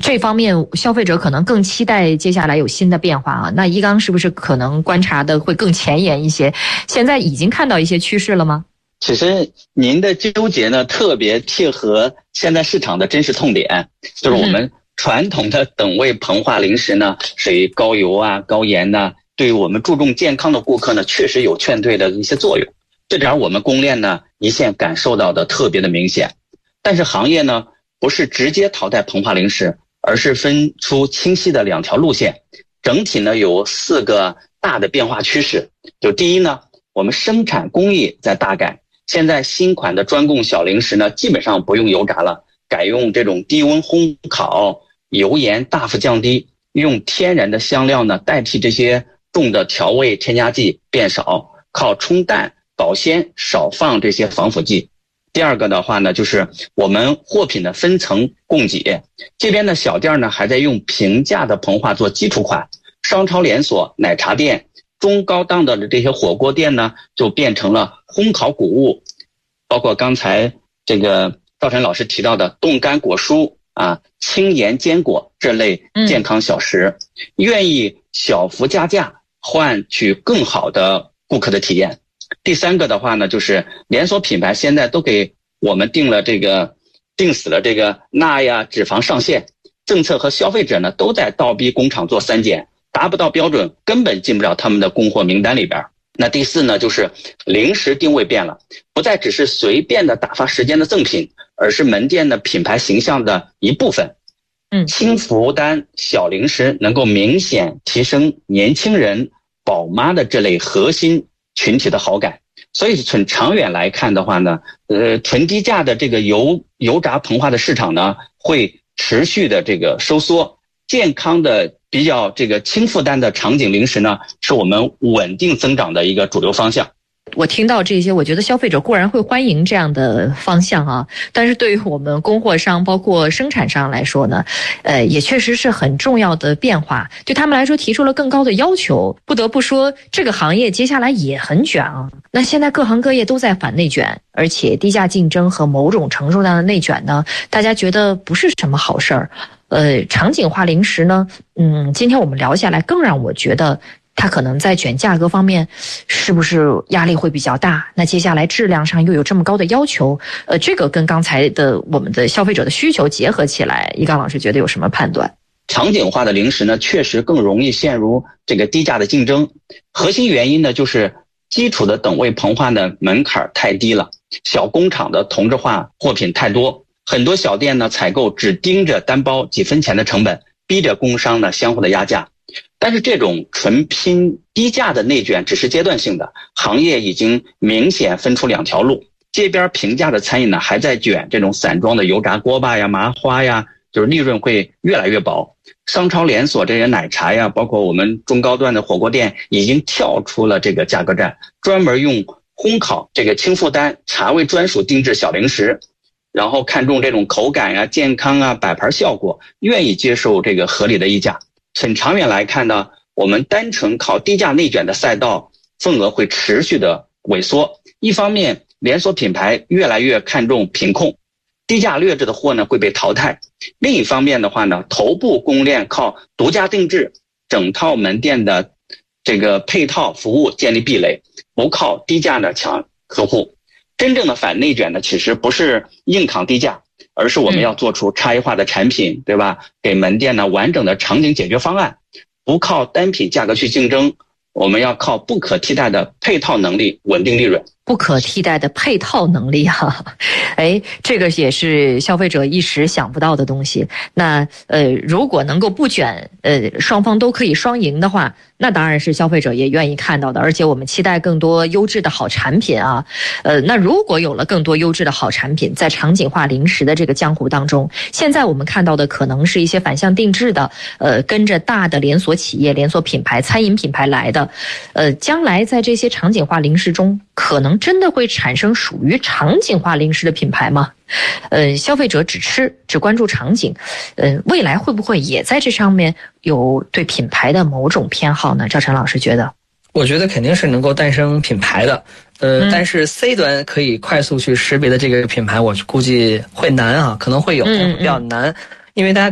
这方面消费者可能更期待接下来有新的变化啊。那一刚是不是可能观察的会更前沿一些？现在已经看到一些趋势了吗？ 其实您的纠结呢，特别贴合现在市场的真实痛点，就是我们传统的等位膨化零食呢，属于高油啊、高盐呢，对于我们注重健康的顾客呢，确实有劝退的一些作用。这点我们供链呢一线感受到的特别的明显。但是行业呢不是直接淘汰膨化零食，而是分出清晰的两条路线。整体呢有4个大的变化趋势。就第一呢，我们生产工艺在大改，现在新款的专供小零食呢基本上不用油炸了，改用这种低温烘烤，油盐大幅降低，用天然的香料呢代替这些重的调味添加剂变少，靠冲淡保鲜，少放这些防腐剂。第二个的话呢，就是我们货品的分层供给，这边的小店呢还在用平价的膨化做基础款，商超连锁、奶茶店、中高档的这些火锅店呢就变成了烘烤谷物，包括刚才这个赵晨老师提到的冻干果蔬啊、轻盐坚果这类健康小食，愿意小幅加价换取更好的顾客的体验。第三个的话呢，就是连锁品牌现在都给我们定死了这个钠呀、脂肪上限，政策和消费者呢都在倒逼工厂做3检，达不到标准根本进不了他们的供货名单里边。那第四呢，就是零食定位变了，不再只是随便的打发时间的赠品，而是门店的品牌形象的一部分。轻负担小零食能够明显提升年轻人、宝妈的这类核心群体的好感。所以从长远来看的话呢，纯低价的这个油炸膨化的市场呢会持续的这个收缩，健康的比较这个轻负担的场景零食呢是我们稳定增长的一个主流方向。 我听到这些，我觉得消费者固然会欢迎这样的方向啊，但是对于我们供货商包括生产商来说呢，也确实是很重要的变化，对他们来说提出了更高的要求。不得不说，这个行业接下来也很卷啊。那现在各行各业都在反内卷，而且低价竞争和某种程度上的内卷呢，大家觉得不是什么好事儿。场景化零食呢，今天我们聊下来，更让我觉得它可能在卷价格方面是不是压力会比较大？那接下来质量上又有这么高的要求，这个跟刚才的我们的消费者的需求结合起来，一刚老师觉得有什么判断？ 场景化的零食呢，确实更容易陷入这个低价的竞争。核心原因呢，就是基础的等位膨化呢门槛太低了，小工厂的同质化货品太多，很多小店呢采购只盯着单包几分钱的成本，逼着工商呢相互的压价。但是这种纯拼低价的内卷只是阶段性的，行业已经明显分出2条路。这边平价的餐饮呢还在卷这种散装的油炸锅巴呀、麻花呀，就是利润会越来越薄。商超连锁这些奶茶呀，包括我们中高端的火锅店已经跳出了这个价格战，专门用烘烤这个轻负担茶味专属定制小零食，然后看重这种口感啊、健康啊、摆盘效果，愿意接受这个合理的溢价。很长远来看呢，我们单纯靠低价内卷的赛道份额会持续的萎缩。一方面，连锁品牌越来越看重品控，低价劣质的货呢会被淘汰；另一方面的话呢，头部供链靠独家定制、整套门店的这个配套服务建立壁垒，不靠低价呢抢客户。真正的反内卷呢，其实不是硬扛低价，而是我们要做出差异化的产品，对吧？给门店呢完整的场景解决方案，不靠单品价格去竞争，我们要靠不可替代的配套能力稳定利润。 不可替代的配套能力啊，这个也是消费者一时想不到的东西。那如果能够不卷，双方都可以双赢的话，那当然是消费者也愿意看到的。而且我们期待更多优质的好产品啊。那如果有了更多优质的好产品，在场景化零食的这个江湖当中，现在我们看到的可能是一些反向定制的，跟着大的连锁企业、连锁品牌、餐饮品牌来的，将来在这些场景化零食中，可能真的会产生属于场景化零食的品牌吗？消费者只关注场景，未来会不会也在这上面有对品牌的某种偏好呢？赵晨老师觉得， 我觉得肯定是能够诞生品牌的，但是 C 端可以快速去识别的这个品牌，我估计会难啊，可能会有，但是比较难，因为大家可以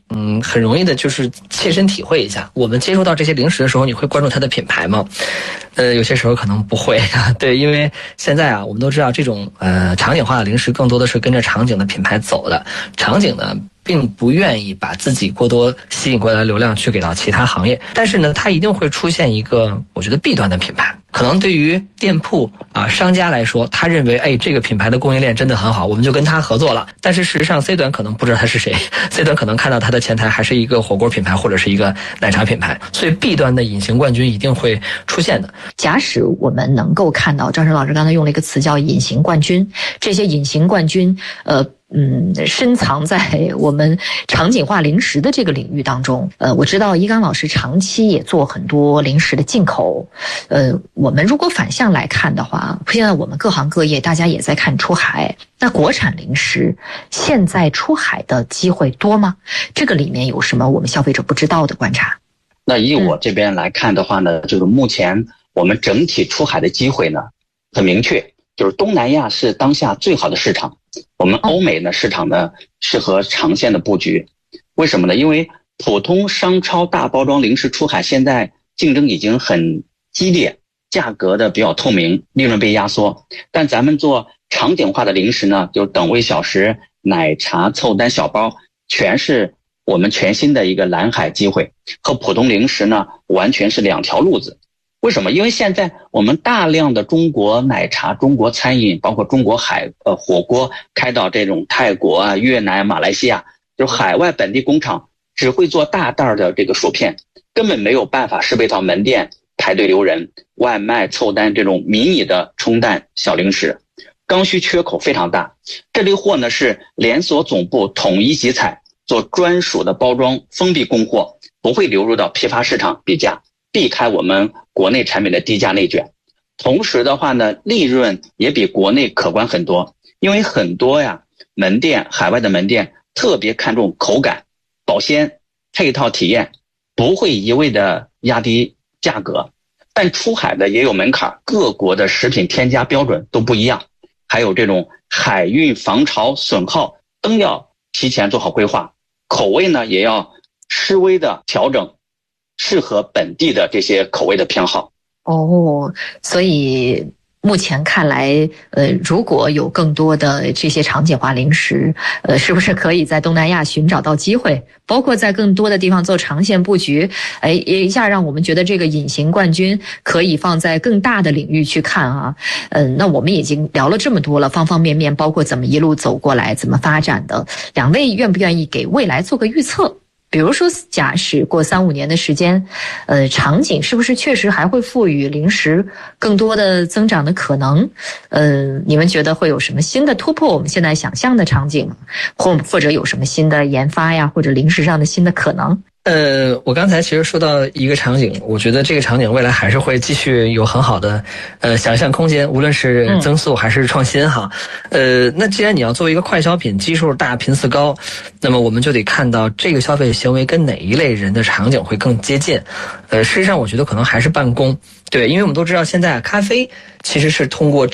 很容易的就是切身体会一下。我们接触到这些零食的时候，你会关注它的品牌吗？有些时候可能不会对，因为现在我们都知道这种场景化的零食更多的是跟着场景的品牌走的，场景呢并不愿意把自己过多吸引过来的流量去给到其他行业，但是呢，它一定会出现一个我觉得弊端的品牌。可能对于店铺商家来说，他认为这个品牌的供应链真的很好，我们就跟他合作了。但是事实上 C 端可能不知道他是谁， C 端可能看到他的前台还是一个火锅品牌或者是一个奶茶品牌，所以弊端的隐形冠军一定会出现的。 假使我们能够看到，赵晨老师刚才用了一个词叫隐形冠军，这些隐形冠军深藏在我们场景化零食的这个领域当中。我知道一刚老师长期也做很多零食的进口。我们如果反向来看的话，现在我们各行各业大家也在看出海，那国产零食现在出海的机会多吗？这个里面有什么我们消费者不知道的观察？ 那以我这边来看的话呢，就是目前我们整体出海的机会呢很明确，就是东南亚是当下最好的市场，我们欧美呢市场呢适合长线的布局。为什么呢？因为普通商超大包装零食出海现在竞争已经很激烈，价格的比较透明，利润被压缩。但咱们做场景化的零食呢，就等位小食、奶茶、凑单小包，全是我们全新的一个蓝海机会，和普通零食呢完全是两条路子。为什么？因为现在我们大量的中国奶茶、中国餐饮，包括中国火锅开到这种泰国越南、马来西亚，就海外本地工厂只会做大袋的这个薯片，根本没有办法适配到门店排队留人、外卖凑单这种迷你的冲淡小零食，刚需缺口非常大。这类货呢是连锁总部统一集采，做专属的包装，封闭供货，不会流入到批发市场比价，避开我们国内产品的低价内卷。同时的话呢，利润也比国内可观很多，因为很多门店，海外的门店特别看重口感、保鲜、配套体验，不会一味的压低价格。但出海的也有门槛，各国的食品添加标准都不一样，还有这种海运防潮损耗都要提前做好规划，口味呢也要稍微的调整，适合本地的这些口味的偏好。 所以目前看来，如果有更多的这些场景化零食，是不是可以在东南亚寻找到机会，包括在更多的地方做长线布局？一下让我们觉得这个隐形冠军可以放在更大的领域去看啊。那我们已经聊了这么多了，方方面面，包括怎么一路走过来，怎么发展的。两位愿不愿意给未来做个预测？比如说假使过3-5年的时间，场景是不是确实还会赋予零食更多的增长的可能？你们觉得会有什么新的突破我们现在想象的场景，或者有什么新的研发呀，或者零食上的新的可能？ 我刚才其实说到一个场景，我觉得这个场景未来还是会继续有很好的想象空间，无论是增速还是创新哈。那既然你要作为一个快消品，基数大频次高，那么我们就得看到这个消费行为跟哪一类人的场景会更接近。事实上我觉得可能还是办公，对，因为我们都知道现在咖啡其实是通过